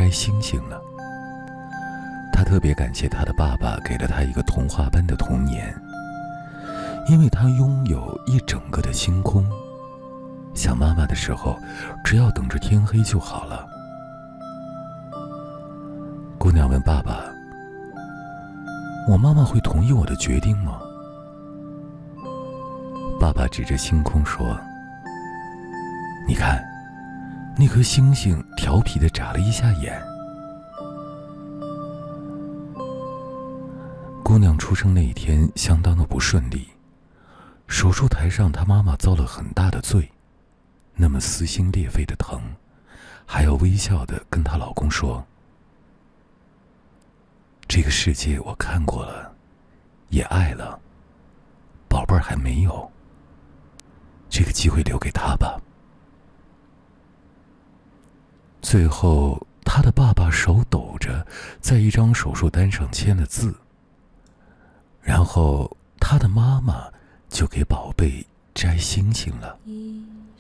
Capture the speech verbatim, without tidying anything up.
摘星星呢。她特别感谢她的爸爸给了她一个童话般的童年，因为她拥有一整个的星空。想妈妈的时候，只要等着天黑就好了。姑娘问爸爸：“我妈妈会同意我的决定吗？”爸爸指着星空说：“你看，那颗星星调皮地眨了一下眼。”姑娘出生那一天相当的不顺利，手术台上她妈妈遭了很大的罪，那么撕心裂肺的疼，还要微笑地跟她老公说：“这个世界我看过了，也爱了，宝贝儿还没有，这个机会留给他吧。”最后，他的爸爸手抖着，在一张手术单上签了字，然后他的妈妈就给宝贝摘星星了。 一